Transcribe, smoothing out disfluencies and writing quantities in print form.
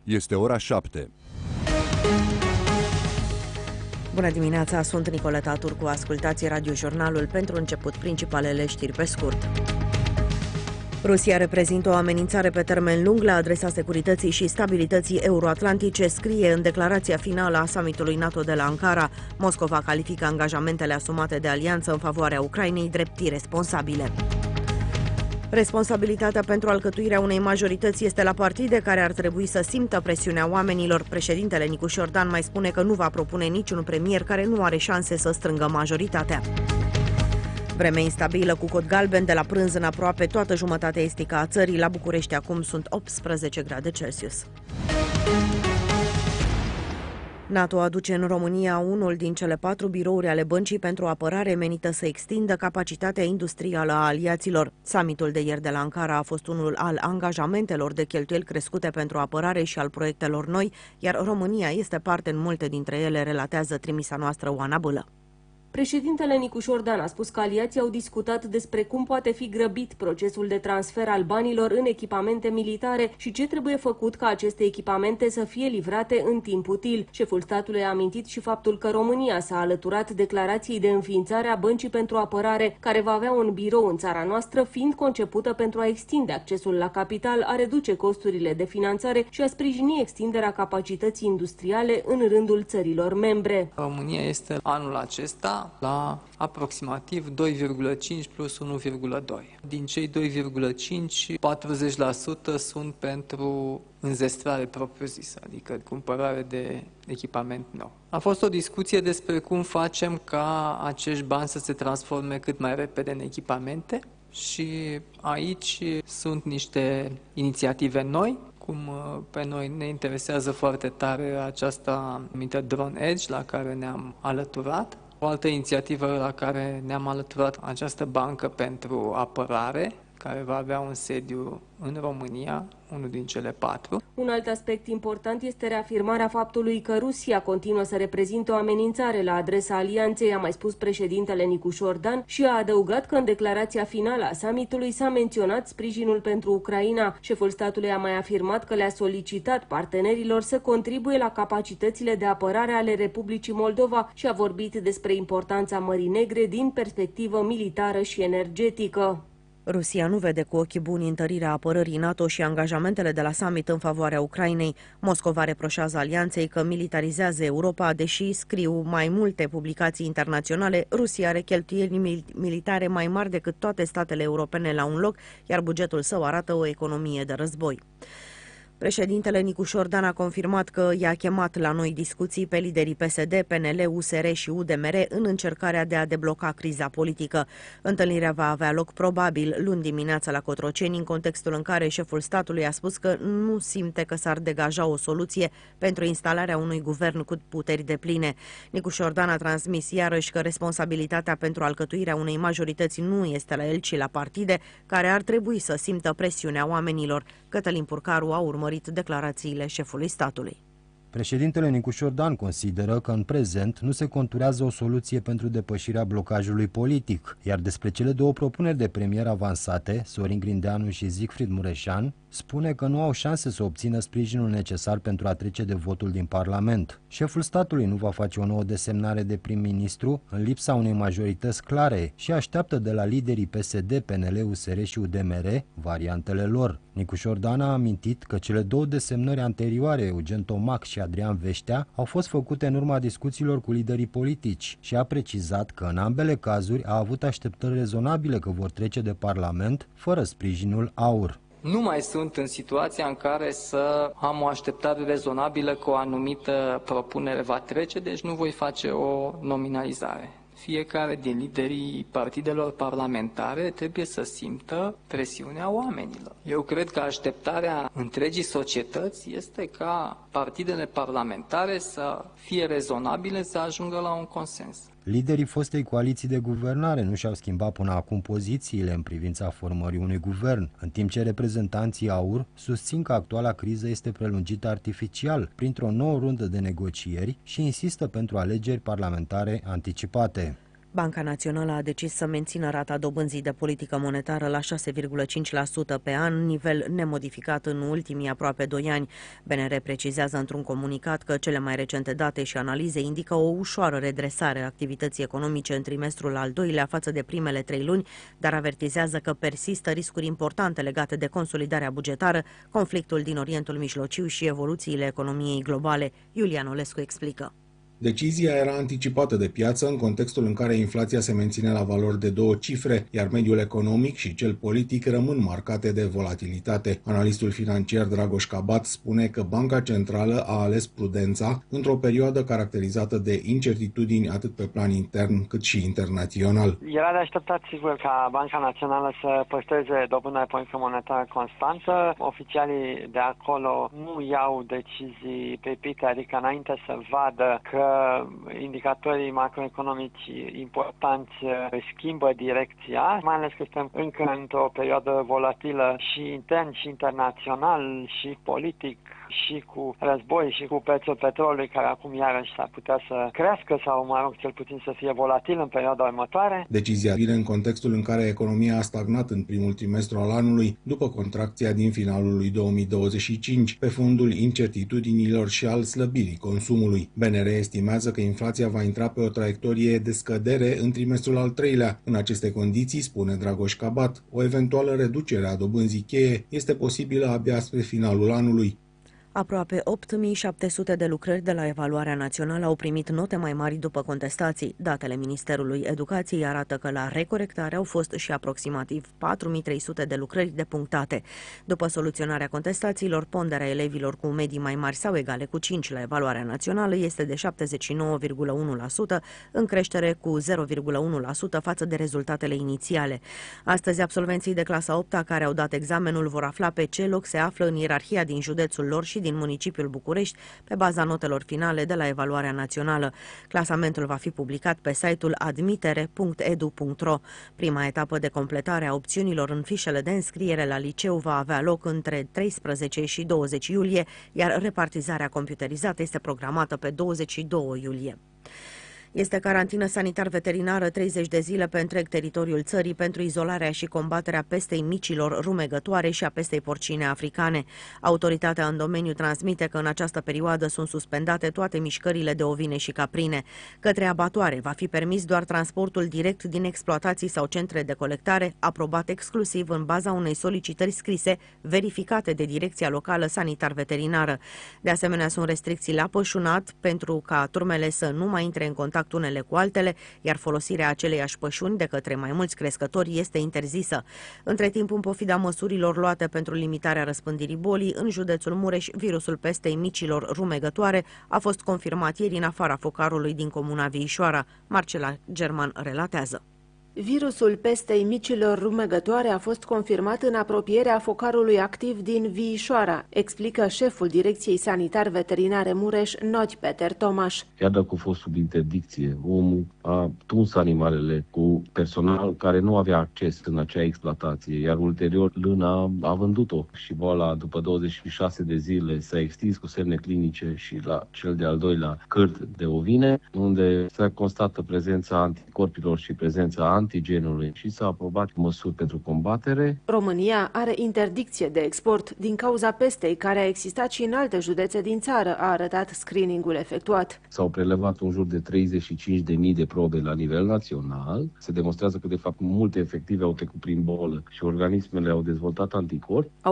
Este ora 7. Bună dimineața, sunt Nicoleta Turcu. Ascultați radiojurnalul. Pentru început, principalele știri pe scurt. Rusia reprezintă o amenințare pe termen lung la adresa securității și stabilității euroatlantice, scrie în declarația finală a summitului NATO de la Ankara. Moscova califică angajamentele asumate de alianță în favoarea Ucrainei drept iresponsabile. Responsabilitatea pentru alcătuirea unei majorități este la partide care ar trebui să simtă presiunea oamenilor. Președintele Nicu Șordan mai spune că nu va propune niciun premier care nu are șanse să strângă majoritatea. Vreme instabilă cu cod galben de la prânz în aproape toată jumătatea estică a țării. La București acum sunt 18 grade Celsius. NATO aduce în România unul din cele 4 birouri ale Băncii pentru Apărare menită să extindă capacitatea industrială a aliaților. Summitul de ieri de la Ankara a fost unul al angajamentelor de cheltuieli crescute pentru apărare și al proiectelor noi, iar România este parte în multe dintre ele, relatează trimisa noastră Oana Bâlă. Președintele Nicu Șordan a spus că aliații au discutat despre cum poate fi grăbit procesul de transfer al banilor în echipamente militare și ce trebuie făcut ca aceste echipamente să fie livrate în timp util. Șeful statului a amintit și faptul că România s-a alăturat declarației de înființare a Băncii pentru Apărare, care va avea un birou în țara noastră, fiind concepută pentru a extinde accesul la capital, a reduce costurile de finanțare și a sprijini extinderea capacității industriale în rândul țărilor membre. România este anul acesta la aproximativ 2,5 plus 1,2. Din cei 2,5, 40% sunt pentru înzestrare propriu-zisă, adică cumpărare de echipament nou. A fost o discuție despre cum facem ca acești bani să se transforme cât mai repede în echipamente și aici sunt niște inițiative noi. Cum pe noi ne interesează foarte tare aceasta numită Drone Edge, la care ne-am alăturat. O altă inițiativă la care ne-am alăturat, această bancă pentru apărare, care va avea un sediu în România, unul din cele 4. Un alt aspect important este reafirmarea faptului că Rusia continuă să reprezinte o amenințare la adresa alianței, a mai spus președintele Nicu Șordan și a adăugat că în declarația finală a summitului s-a menționat sprijinul pentru Ucraina. Șeful statului a mai afirmat că le-a solicitat partenerilor să contribuie la capacitățile de apărare ale Republicii Moldova și a vorbit despre importanța Mării Negre din perspectivă militară și energetică. Rusia nu vede cu ochii buni întărirea apărării NATO și angajamentele de la summit în favoarea Ucrainei. Moscova reproșează alianței că militarizează Europa, deși scriu mai multe publicații internaționale, Rusia are cheltuieli militare mai mari decât toate statele europene la un loc, iar bugetul său arată o economie de război. Președintele Nicu Șordan a confirmat că i-a chemat la noi discuții pe liderii PSD, PNL, USR și UDMR în încercarea de a debloca criza politică. Întâlnirea va avea loc probabil luni dimineața la Cotroceni, în contextul în care șeful statului a spus că nu simte că s-ar degaja o soluție pentru instalarea unui guvern cu puteri depline. Nicu Șordan a transmis iarăși că responsabilitatea pentru alcătuirea unei majorități nu este la el, ci la partide, care ar trebui să simtă presiunea oamenilor. Cătălin Purcaru a urmărit declarațiile șefului statului. Președintele Nicu Șordan consideră că în prezent nu se conturează o soluție pentru depășirea blocajului politic, iar despre cele două propuneri de premier avansate, Sorin Grindeanu și Siegfried Mureșan, spune că nu au șanse să obțină sprijinul necesar pentru a trece de votul din Parlament. Șeful statului nu va face o nouă desemnare de prim-ministru în lipsa unei majorități clare și așteaptă de la liderii PSD, PNL, USR și UDMR variantele lor. Nicu Șordan a amintit că cele două desemnări anterioare, Eugen Tomac și Adrian Veștea, au fost făcute în urma discuțiilor cu liderii politici și a precizat că în ambele cazuri a avut așteptări rezonabile că vor trece de Parlament fără sprijinul AUR. Nu mai sunt în situația în care să am o așteptare rezonabilă că o anumită propunere va trece, deci nu voi face o nominalizare. Fiecare din liderii partidelor parlamentare trebuie să simtă presiunea oamenilor. Eu cred că așteptarea întregii societăți este ca partidele parlamentare să fie rezonabile, să ajungă la un consens. Liderii fostei coaliții de guvernare nu și-au schimbat până acum pozițiile în privința formării unui guvern, în timp ce reprezentanții AUR susțin că actuala criză este prelungită artificial printr-o nouă rundă de negocieri și insistă pentru alegeri parlamentare anticipate. Banca Națională a decis să mențină rata dobânzii de politică monetară la 6,5% pe an, nivel nemodificat în ultimii aproape 2 ani. BNR precizează într-un comunicat că cele mai recente date și analize indică o ușoară redresare a activității economice în trimestrul al doilea față de primele 3 luni, dar avertizează că persistă riscuri importante legate de consolidarea bugetară, conflictul din Orientul Mijlociu și evoluțiile economiei globale. Iulian Olescu explică. Decizia era anticipată de piață în contextul în care inflația se menține la valori de 2 cifre, iar mediul economic și cel politic rămân marcate de volatilitate. Analistul financiar Dragoș Cabat spune că Banca Centrală a ales prudența într-o perioadă caracterizată de incertitudini atât pe plan intern cât și internațional. Era de așteptat, sigur, ca Banca Națională să păstreze dobânda de politică monetară constantă. Oficialii de acolo nu iau decizii pripite, adică înainte să vadă că indicatorii macroeconomici importanți schimbă direcția, mai ales că suntem încă într-o perioadă volatilă și intern și internațional și politic și cu război și cu prețul petrolului care acum iarăși s-ar putea să crească sau, mă rog, cel puțin să fie volatil în perioada următoare. Decizia vine în contextul în care economia a stagnat în primul trimestru al anului, după contracția din finalul lui 2025, pe fundul incertitudinilor și al slăbirii consumului. BNR estimează că inflația va intra pe o traiectorie de scădere în trimestrul al treilea. În aceste condiții, spune Dragoș Cabat, o eventuală reducere a dobânzii cheie este posibilă abia spre finalul anului. Aproape 8.700 de lucrări de la Evaluarea Națională au primit note mai mari după contestații. Datele Ministerului Educației arată că la recorectare au fost și aproximativ 4.300 de lucrări depunctate. După soluționarea contestațiilor, ponderea elevilor cu medii mai mari sau egale cu 5 la Evaluarea Națională este de 79,1%, în creștere cu 0,1% față de rezultatele inițiale. Astăzi, absolvenții de clasa 8-a care au dat examenul vor afla pe ce loc se află în ierarhia din județul lor și din municipiul București, pe baza notelor finale de la Evaluarea Națională. Clasamentul va fi publicat pe site-ul admitere.edu.ro. Prima etapă de completare a opțiunilor în fișele de înscriere la liceu va avea loc între 13 și 20 iulie, iar repartizarea computerizată este programată pe 22 iulie. Este carantină sanitar-veterinară 30 de zile pe întreg teritoriul țării pentru izolarea și combaterea pestei micilor rumegătoare și a pestei porcine africane. Autoritatea în domeniu transmite că în această perioadă sunt suspendate toate mișcările de ovine și caprine. Către abatoare va fi permis doar transportul direct din exploatații sau centre de colectare, aprobat exclusiv în baza unei solicitări scrise, verificate de Direcția Locală Sanitar-Veterinară. De asemenea, sunt restricții la pășunat pentru ca turmele să nu mai intre în contact unele cu altele, iar folosirea aceleiași pășuni de către mai mulți crescători este interzisă. Între timp, în pofida măsurilor luate pentru limitarea răspândirii bolii, în județul Mureș, virusul pestei micilor rumegătoare a fost confirmat ieri în afara focarului din comuna Viișoara. Marcela German relatează. Virusul pestei micilor rumegătoare a fost confirmat în apropierea focarului activ din Viișoara, explică șeful Direcției Sanitar-Veterinare Mureș, Noti Peter Tomaș. Chiar dacă a fost sub interdicție, omul a tuns animalele cu personal care nu avea acces în acea exploatație, iar ulterior lâna a vândut-o și boala după 26 de zile s-a extins cu semne clinice și la cel de-al doilea cârt de ovine, unde se constată prezența anticorpilor și prezența antigenului și s-a aprobat măsuri pentru combatere. România are interdicție de export din cauza pestei care a existat și în alte județe din țară, a arătat screeningul efectuat. S-au prelevat în jur de 35.000 de probe la nivel național. Se demonstrează că de fapt multe efective au trecut prin bolă și organismele au dezvoltat anticorpi.